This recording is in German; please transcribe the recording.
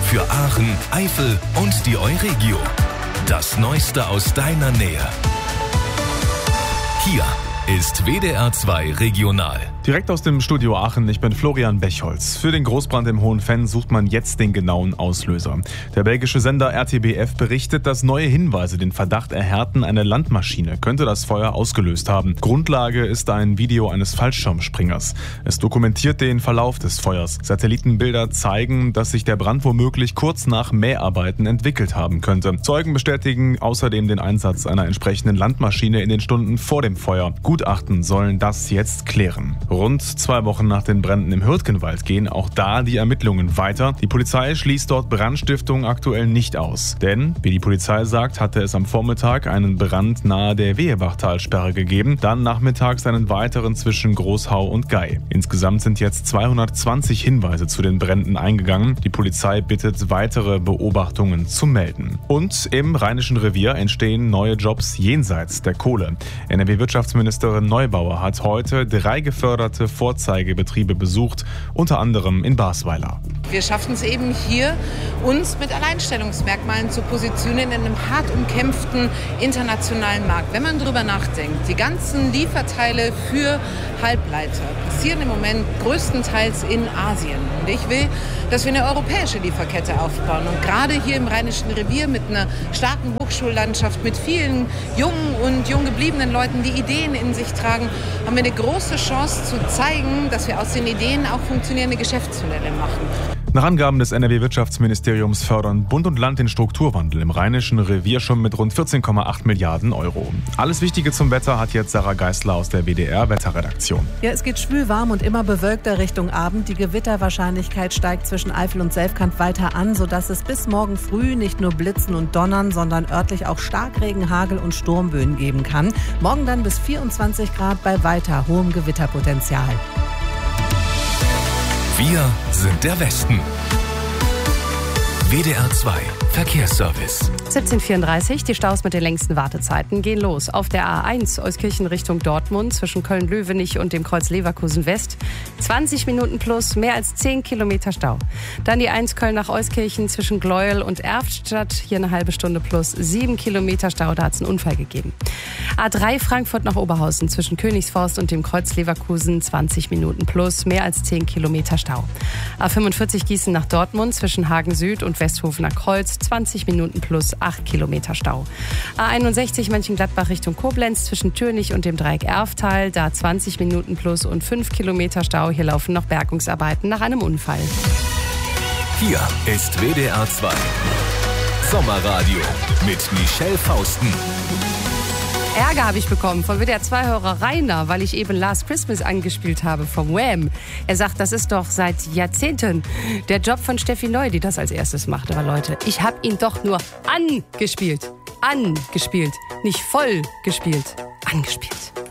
für Aachen, Eifel und die Euregio. Das Neueste aus deiner Nähe. Hier ist WDR 2 Regional. Direkt aus dem Studio Aachen, ich bin Florian Bechholz. Für den Großbrand im Hohenfenn sucht man jetzt den genauen Auslöser. Der belgische Sender RTBF berichtet, dass neue Hinweise den Verdacht erhärten, eine Landmaschine könnte das Feuer ausgelöst haben. Grundlage ist ein Video eines Fallschirmspringers. Es dokumentiert den Verlauf des Feuers. Satellitenbilder zeigen, dass sich der Brand womöglich kurz nach Mäharbeiten entwickelt haben könnte. Zeugen bestätigen außerdem den Einsatz einer entsprechenden Landmaschine in den Stunden vor dem Feuer. Gutachten sollen das jetzt klären. Rund 2 Wochen nach den Bränden im Hürtgenwald gehen auch da die Ermittlungen weiter. Die Polizei schließt dort Brandstiftung aktuell nicht aus. Denn, wie die Polizei sagt, hatte es am Vormittag einen Brand nahe der Wehebachtalsperre gegeben, dann nachmittags einen weiteren zwischen Großhau und Gei. Insgesamt sind jetzt 220 Hinweise zu den Bränden eingegangen. Die Polizei bittet, weitere Beobachtungen zu melden. Und im Rheinischen Revier entstehen neue Jobs jenseits der Kohle. NRW-Wirtschaftsministerin Neubauer hat heute 3 geförderte Vorzeigebetriebe besucht, unter anderem in Basweiler. Wir schaffen es eben hier, uns mit Alleinstellungsmerkmalen zu positionieren in einem hart umkämpften internationalen Markt. Wenn man darüber nachdenkt, die ganzen Lieferteile für Halbleiter passieren im Moment größtenteils in Asien. Und ich will, dass wir eine europäische Lieferkette aufbauen. Und gerade hier im Rheinischen Revier mit einer starken Hochschullandschaft, mit vielen jungen und jung gebliebenen Leuten, die Ideen in sich tragen, haben wir eine große Chance zu zeigen, dass wir aus den Ideen auch funktionierende Geschäftsmodelle machen. Nach Angaben des NRW-Wirtschaftsministeriums fördern Bund und Land den Strukturwandel im Rheinischen Revier schon mit rund 14,8 Milliarden Euro. Alles Wichtige zum Wetter hat jetzt Sarah Geisler aus der WDR-Wetterredaktion. Ja, es geht schwül warm und immer bewölkter Richtung Abend. Die Gewitterwahrscheinlichkeit steigt zwischen Eifel und Selfkant weiter an, sodass es bis morgen früh nicht nur Blitzen und Donnern, sondern örtlich auch Starkregen, Hagel und Sturmböen geben kann. Morgen dann bis 24 Grad bei weiter hohem Gewitterpotenzial. Wir sind der Westen. WDR 2 Verkehrsservice. 17:34, die Staus mit den längsten Wartezeiten gehen los. Auf der A1 Euskirchen Richtung Dortmund zwischen Köln-Löwenich und dem Kreuz Leverkusen West. 20 Minuten plus, mehr als 10 Kilometer Stau. Dann die 1 Köln nach Euskirchen zwischen Gleuel und Erftstadt. Hier eine halbe Stunde plus, 7 Kilometer Stau, da hat es einen Unfall gegeben. A3 Frankfurt nach Oberhausen zwischen Königsforst und dem Kreuz Leverkusen. 20 Minuten plus, mehr als 10 Kilometer Stau. A45 Gießen nach Dortmund zwischen Hagen Süd und Westhofener Kreuz. 20 Minuten plus, 8 Kilometer Stau. A61 Mönchengladbach Richtung Koblenz zwischen Türnich und dem Dreieck Erftal. Da 20 Minuten plus und 5 Kilometer Stau. Hier laufen noch Bergungsarbeiten nach einem Unfall. Hier ist WDR 2 Sommerradio mit Michelle Fausten. Ärger habe ich bekommen von WDR 2-Hörer Rainer, weil ich eben Last Christmas angespielt habe vom Wham. Er sagt, das ist doch seit Jahrzehnten der Job von Steffi Neu, die das als erstes macht. Aber Leute, ich habe ihn doch nur angespielt. Angespielt. Nicht voll gespielt. Angespielt.